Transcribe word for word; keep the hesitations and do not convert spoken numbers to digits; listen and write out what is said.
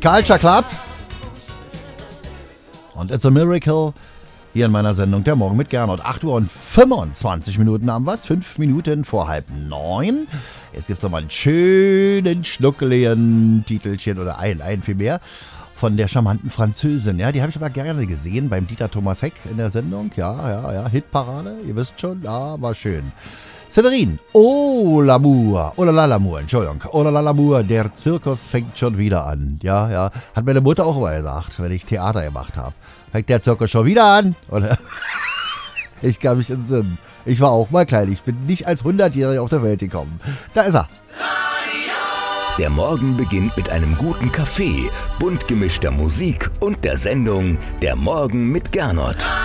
Culture Club und It's a Miracle hier in meiner Sendung Der Morgen mit Gernot. acht Uhr und fünfundzwanzig Minuten haben wir es, fünf Minuten vor halb neun. Jetzt gibt es nochmal einen schönen, schnuckeligen Titelchen oder ein, ein viel mehr von der charmanten Französin. Ja, die habe ich aber gerne gesehen beim Dieter Thomas Heck in der Sendung. Ja, ja, ja, Hitparade, ihr wisst schon, ja, war schön. Severin, oh l'amour, oh la la l'amour, Entschuldigung, oh la la l'amour, der Zirkus fängt schon wieder an. Ja, ja, hat meine Mutter auch immer gesagt, wenn ich Theater gemacht habe. Fängt der Zirkus schon wieder an? Oder? Ich kann mich entsinnen. Ich war auch mal klein, ich bin nicht als hundertjähriger auf der Welt gekommen. Da ist er. Der Morgen beginnt mit einem guten Kaffee, bunt gemischter Musik und der Sendung Der Morgen mit Gernot.